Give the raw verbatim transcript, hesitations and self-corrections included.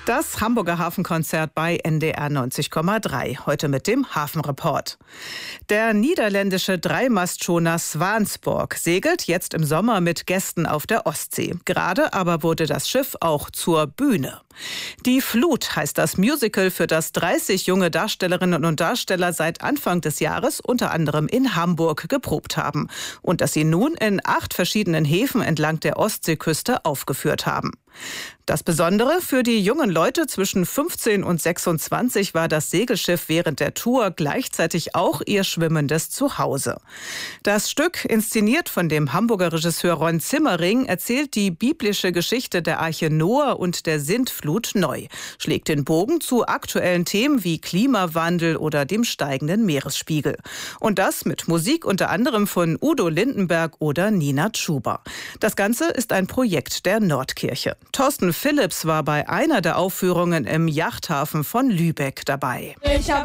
Das Hamburger Hafenkonzert bei N D R neunzig Komma drei. Heute mit dem Hafenreport. Der niederländische Dreimastschoner Swansborg segelt jetzt im Sommer mit Gästen auf der Ostsee. Gerade aber wurde das Schiff auch zur Bühne. Die Flut heißt das Musical, für das dreißig junge Darstellerinnen und Darsteller seit Anfang des Jahres unter anderem in Hamburg geprobt haben. Und das sie nun in acht verschiedenen Häfen entlang der Ostseeküste aufgeführt haben. Das Besondere: für die jungen Leute zwischen fünfzehn und sechsundzwanzig war das Segelschiff während der Tour gleichzeitig auch ihr schwimmendes Zuhause. Das Stück, inszeniert von dem Hamburger Regisseur Ron Zimmering, erzählt die biblische Geschichte der Arche Noah und der Sintflut neu, schlägt den Bogen zu aktuellen Themen wie Klimawandel oder dem steigenden Meeresspiegel. Und das mit Musik unter anderem von Udo Lindenberg oder Nina Chuba. Das Ganze ist ein Projekt der Nordkirche. Thorsten Phillips war bei einer der Aufführungen im Yachthafen von Lübeck dabei. Ich hab